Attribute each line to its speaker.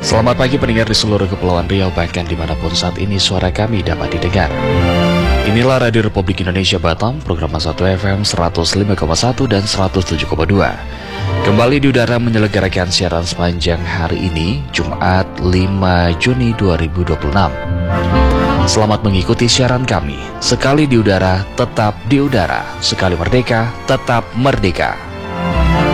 Speaker 1: Selamat pagi pendengar di seluruh Kepulauan Riau, bahkan dimanapun saat ini suara kami dapat didengar. Inilah Radio Republik Indonesia Batam, program 1 FM 105,1 dan 107,2. Kembali di udara menyelenggarakan siaran sepanjang hari ini, Jumat 5 Juni 2026. Selamat mengikuti siaran kami. Sekali di udara, tetap di udara. Sekali merdeka, tetap merdeka.